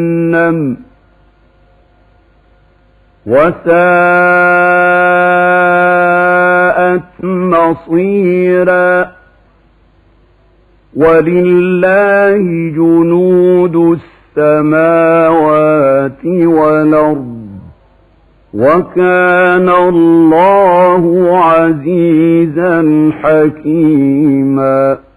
جهنم وساءت مصيرا ولله جنود السماوات والأرض وكان الله عزيزا حكيما